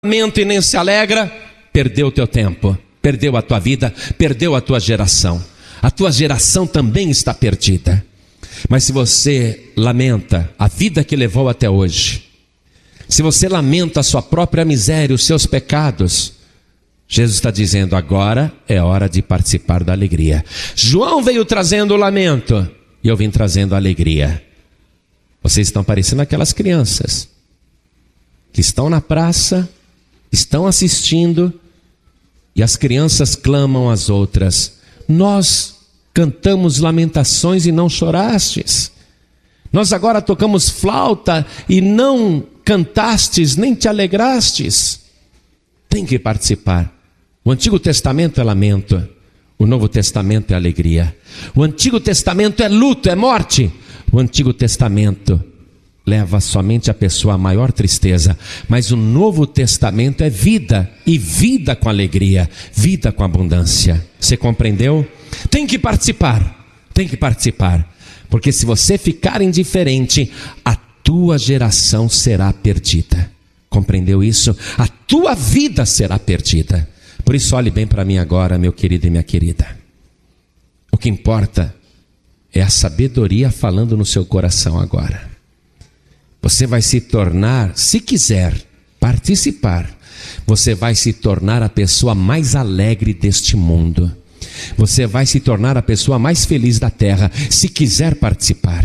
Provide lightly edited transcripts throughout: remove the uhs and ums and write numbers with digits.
lamenta e nem se alegra, perdeu o teu tempo, perdeu a tua vida, perdeu a tua geração. A tua geração também está perdida. Mas se você lamenta a vida que levou até hoje, se você lamenta a sua própria miséria, os seus pecados, Jesus está dizendo, agora é hora de participar da alegria. João veio trazendo o lamento e eu vim trazendo a alegria. Vocês estão parecendo aquelas crianças que estão na praça, estão assistindo e as crianças clamam às outras, nós cantamos lamentações e não chorastes. Nós agora tocamos flauta e não cantastes, nem te alegrastes. Tem que participar. O Antigo Testamento é lamento, o Novo Testamento é alegria. O Antigo Testamento é luto, é morte. O Antigo Testamento leva somente a pessoa à maior tristeza, mas o Novo Testamento é vida, e vida com alegria, vida com abundância. Você compreendeu? Tem que participar, porque se você ficar indiferente, a tua geração será perdida. Compreendeu isso? A tua vida será perdida. Por isso olhe bem para mim agora, meu querido e minha querida. O que importa é a sabedoria falando no seu coração agora. Você vai se tornar, se quiser participar, você vai se tornar a pessoa mais alegre deste mundo. Você vai se tornar a pessoa mais feliz da terra, se quiser participar.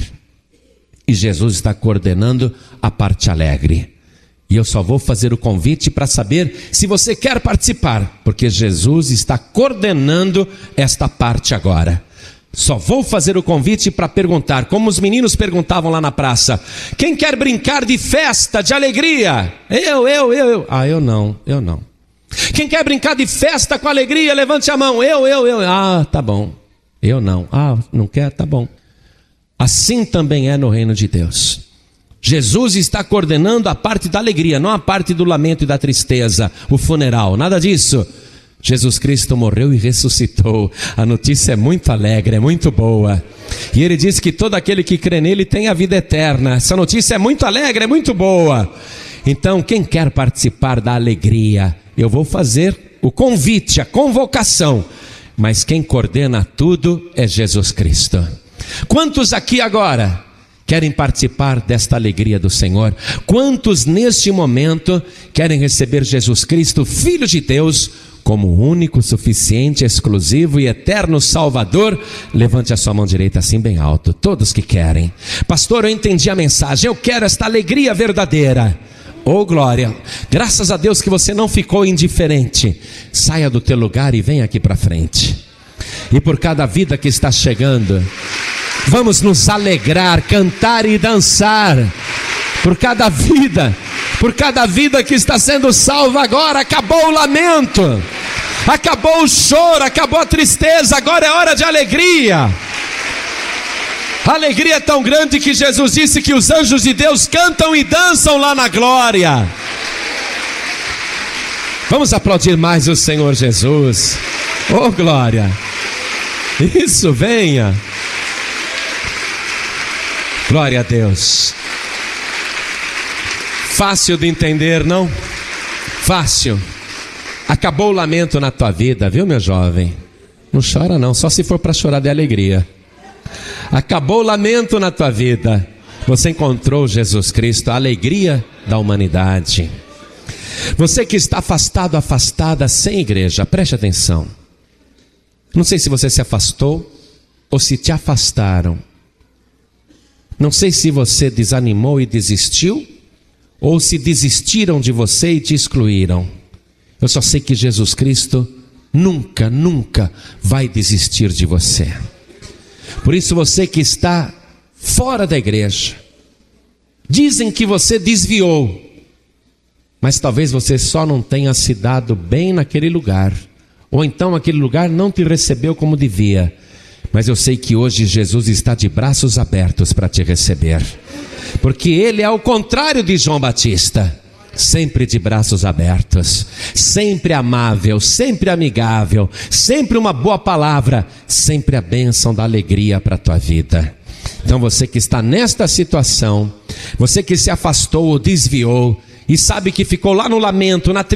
E Jesus está coordenando a parte alegre. E eu só vou fazer o convite para saber se você quer participar, porque Jesus está coordenando esta parte agora. Só vou fazer o convite para perguntar, como os meninos perguntavam lá na praça, quem quer brincar de festa, de alegria? Eu. Ah, eu não. Quem quer brincar de festa com alegria, levante a mão. Eu. Ah, tá bom. Eu não. Ah, não quer? Tá bom. Assim também é no reino de Deus. Jesus está coordenando a parte da alegria, não a parte do lamento e da tristeza, o funeral, nada disso. Jesus Cristo morreu e ressuscitou. A notícia é muito alegre, é muito boa. E ele diz que todo aquele que crê nele tem a vida eterna. Essa notícia é muito alegre, é muito boa. Então, quem quer participar da alegria, eu vou fazer o convite, a convocação. Mas quem coordena tudo é Jesus Cristo. Quantos aqui agora querem participar desta alegria do Senhor? Quantos neste momento querem receber Jesus Cristo, Filho de Deus, como o único, suficiente, exclusivo e eterno Salvador? Levante a sua mão direita assim bem alto, todos que querem. Pastor, eu entendi a mensagem, eu quero esta alegria verdadeira. Oh glória, graças a Deus que você não ficou indiferente. Saia do teu lugar e venha aqui para frente. E por cada vida que está chegando, vamos nos alegrar, cantar e dançar. Por cada vida que está sendo salva agora. Acabou o lamento, acabou o choro, acabou a tristeza, agora é hora de alegria. A alegria é tão grande que Jesus disse que os anjos de Deus cantam e dançam lá na glória. Vamos aplaudir mais o Senhor Jesus. Oh glória. Isso, venha. Glória a Deus. Fácil de entender, não? Fácil. Acabou o lamento na tua vida, viu, meu jovem? Não chora não, só se for para chorar de alegria. Acabou o lamento na tua vida. Você encontrou Jesus Cristo, a alegria da humanidade. Você que está afastado, afastada, sem igreja, preste atenção. Não sei se você se afastou ou se te afastaram. Não sei se você desanimou e desistiu, ou se desistiram de você e te excluíram. Eu só sei que Jesus Cristo nunca vai desistir de você. Por isso você que está fora da igreja, dizem que você desviou, mas talvez você só não tenha se dado bem naquele lugar, ou então aquele lugar não te recebeu como devia. Mas eu sei que hoje Jesus está de braços abertos para te receber, porque Ele é ao contrário de João Batista, sempre de braços abertos, sempre amável, sempre amigável, sempre uma boa palavra, sempre a bênção da alegria para a tua vida. Então você que está nesta situação, você que se afastou ou desviou, e sabe que ficou lá no lamento, na